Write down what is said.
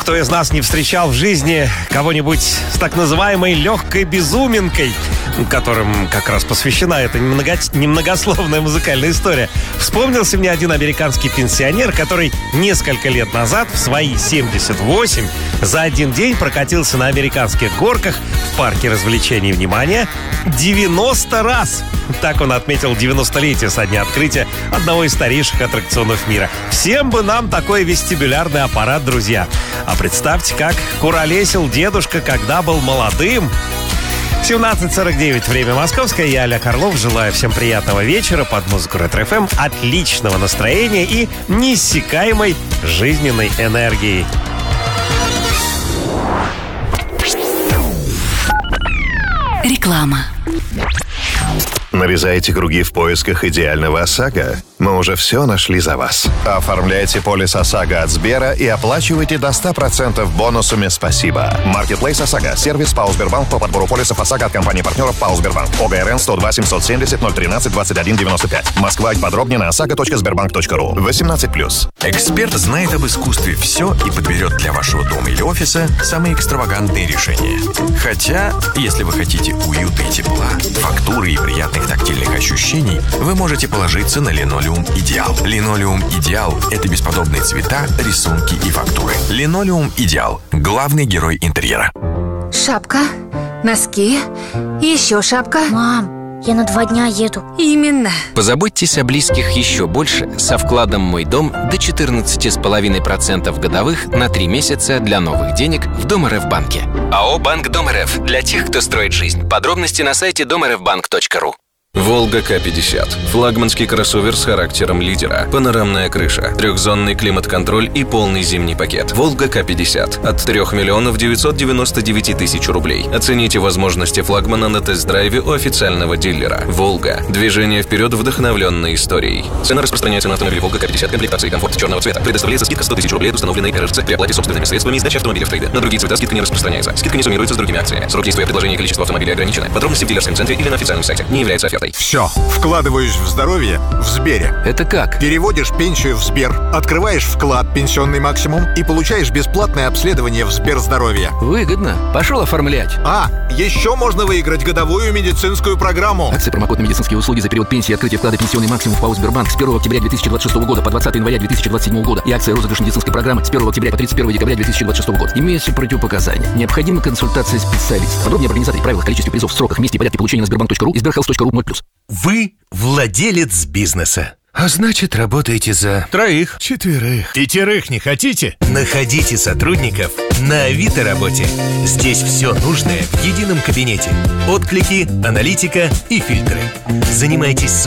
кто из нас не встречал в жизни кого-нибудь с так называемой легкой безуминкой, которым как раз посвящена эта немногословная музыкальная история. Вспомнился мне один американский пенсионер, который несколько лет назад, в свои 78, за один день прокатился на американских горках в парке развлечений, внимания, 90 раз. Так он отметил 90-летие со дня открытия одного из старейших аттракционов мира. Всем бы нам такой вестибулярный аппарат, друзья. А представьте, как куролесил дедушка, когда был молодым. 17:49, время московское. Я, Олег Орлов, желаю всем приятного вечера под музыку Ретро-ФМ, отличного настроения и неиссякаемой жизненной энергии. Реклама. Нарезаете круги в поисках идеального ОСАГО? Мы уже все нашли за вас. Оформляйте полис ОСАГО от Сбера и оплачивайте до 100% бонусами «Спасибо». Маркетплейс ОСАГО. Сервис ПАО «Сбербанк» по подбору полисов ОСАГО от компании-партнеров ПАО «Сбербанк». ОГРН 102-770-013-21-95. Москва. Подробнее на osago.sberbank.ru. 18+. Эксперт знает об искусстве все и подберет для вашего дома или офиса самые экстравагантные решения. Хотя, если вы хотите уюта и тепла, фактуры и приятных тактильных ощущений, вы можете положиться на Линолеум Идеал. Линолеум Идеал – это бесподобные цвета, рисунки и фактуры. Линолеум Идеал – главный герой интерьера. Шапка, носки, еще шапка. Мам, я на 2 дня еду. Именно. Позаботьтесь о близких еще больше со вкладом «Мой дом» до 14,5% годовых на 3 месяца для новых денег в Дом РФ банке. АО «Банк Дом РФ» для тех, кто строит жизнь. Подробности на сайте домрфбанк.ру. Волга К-50. Флагманский кроссовер с характером лидера. Панорамная крыша, 3-зонный климат-контроль и полный зимний пакет. Волга К-50. От 3 миллионов 999 тысяч рублей. Оцените возможности флагмана на тест-драйве у официального дилера. Волга. Движение вперед, вдохновленной историей. Цена распространяется на автомобиль Волга К-50 комплектации комфорт черного цвета. Предоставляется скидка 100 тысяч рублей от установленной РРЦ при оплате собственными средствами и сдаче автомобиля в трейде. На другие цвета скидка не распространяется. Скидка не суммируется с другими акциями. Срок действия предложения и количество автомобилей ограничены. Подробности в дилерском центре или на официальном сайте. Не является офертой. Все. Вкладываешь в здоровье в Сбере. Это как? Переводишь пенсию в Сбер, открываешь вклад «Пенсионный максимум» и получаешь бесплатное обследование в Сберздоровье. Выгодно. Пошел оформлять. Еще можно выиграть годовую медицинскую программу. Акция промокод на медицинские услуги за период пенсии и открытия вклада «Пенсионный максимум» в ПАО «Сбербанк» с 1 октября 2026 года по 20 января 2027 года и акция розыгрыш медицинской программы с 1 октября по 31 декабря 2026 года. Имеются противопоказания. Необходима консультация специалиста. Подробнее об организации, правилах, количестве призов, сроках, месте и порядке получения на sberbank.ru и sberhealth.ru 0+. Вы владелец бизнеса. А значит, работаете за 3, 4, 5 не хотите? Находите сотрудников на Авито работе. Здесь все нужное в едином кабинете. Отклики, аналитика и фильтры. Занимайтесь